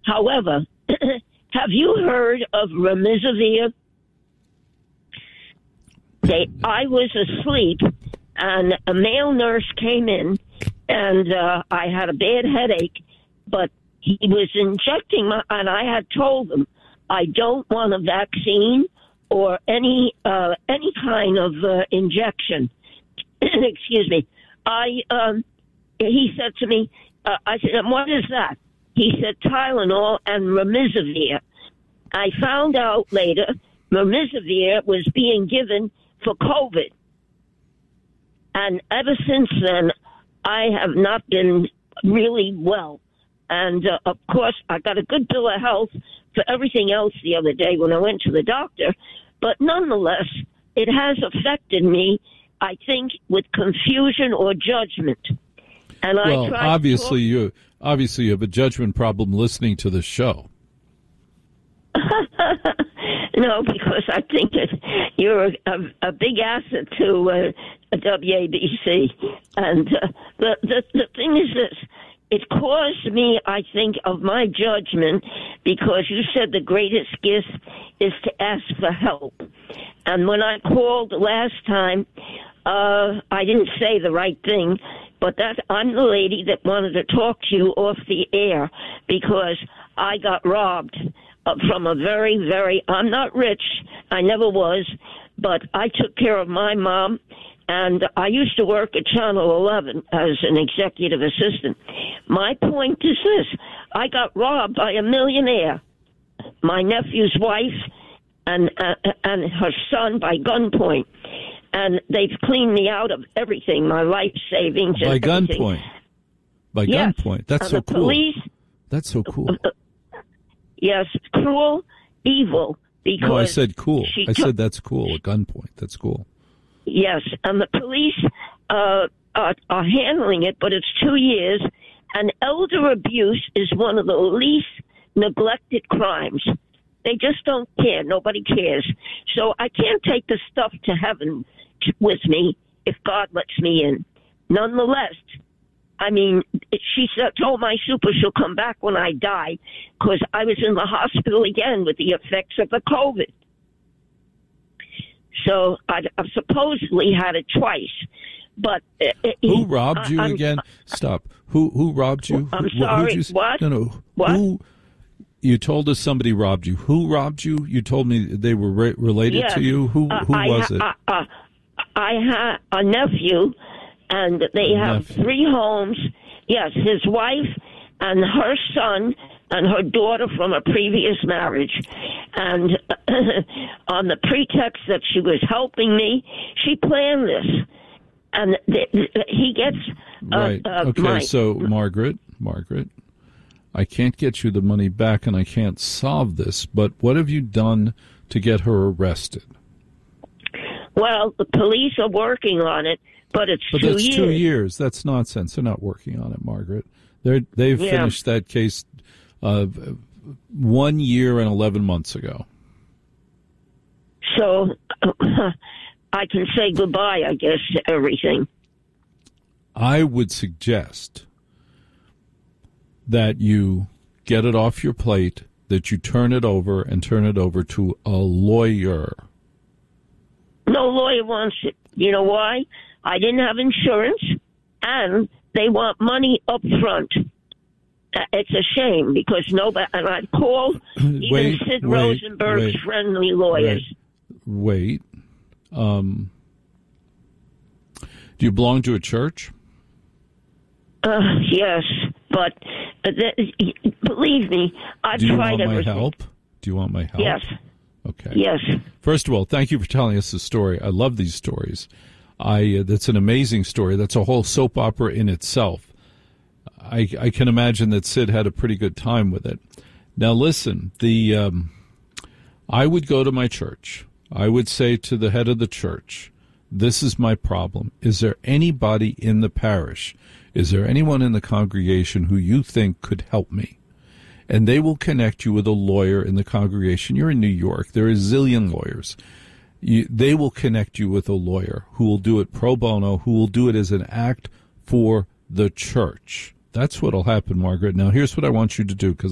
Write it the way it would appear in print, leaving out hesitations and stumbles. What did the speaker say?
However, have you heard of remdesivir? I was asleep, and a male nurse came in, and I had a bad headache, but he was injecting and I had told him I don't want a vaccine or any kind of injection. Excuse me. He said to me, I said, and what is that? He said Tylenol and remdesivir. I found out later remdesivir was being given for COVID. And ever since then, I have not been really well. And, of course, I got a good bill of health for everything else the other day when I went to the doctor. But nonetheless, it has affected me, I think, with confusion or judgment. And well, obviously you have a judgment problem listening to the show. No, because I think that you're a big asset to WABC. And the thing is this. It caused me, I think, of my judgment, because you said the greatest gift is to ask for help. And when I called last time, I didn't say the right thing, but I'm the lady that wanted to talk to you off the air because I got robbed from a very, I'm not rich, I never was, but I took care of my mom, and I used to work at Channel 11 as an executive assistant. My point is this, I got robbed by a millionaire, my nephew's wife and her son by gunpoint, and they've cleaned me out of everything, my life savings and by everything. Gunpoint? By yes. Gunpoint? That's so cool. Police, that's so cool. Yes, cruel, evil. Because no, I said cool. I said that's cool. At gunpoint, that's cool. Yes, and the police are handling it, but it's 2 years. And elder abuse is one of the least neglected crimes. They just don't care. Nobody cares. So I can't take the stuff to heaven with me if God lets me in. Nonetheless, I mean, she told my super she'll come back when I die because I was in the hospital again with the effects of the COVID. So I've supposedly had it twice. But who robbed you again? Stop. Who robbed you? I'm sorry. What? No. What? Who? You told us somebody robbed you. Who robbed you? You told me they were related to you. Who was it? I had a nephew, and they have 3 homes. Yes, his wife and her son and her daughter from a previous marriage. And on the pretext that she was helping me, she planned this. And he gets... right. Okay, so Margaret, I can't get you the money back and I can't solve this, but what have you done to get her arrested? Well, the police are working on it, but it's 2 years. That's 2 years. That's nonsense. They're not working on it, Margaret. They've finished that case 1 year and 11 months ago. So I can say goodbye, I guess, to everything. I would suggest that you get it off your plate, that you turn it over to a lawyer. No lawyer wants it. You know why? I didn't have insurance, and they want money up front. It's a shame because nobody, and I've called even Sid Rosenberg's friendly lawyers. Wait. Do you belong to a church? Yes, but believe me, I've tried everything. Do you want my help? Yes. Okay. Yes. First of all, thank you for telling us the story. I love these stories. That's an amazing story. That's a whole soap opera in itself. I can imagine that Sid had a pretty good time with it. Now, listen, I would go to my church. I would say to the head of the church, this is my problem. Is there anybody in the parish? Is there anyone in the congregation who you think could help me? And they will connect you with a lawyer in the congregation. You're in New York. There are a zillion lawyers. They will connect you with a lawyer who will do it pro bono, who will do it as an act for the church. That's what will happen, Margaret. Now, here's what I want you to do, because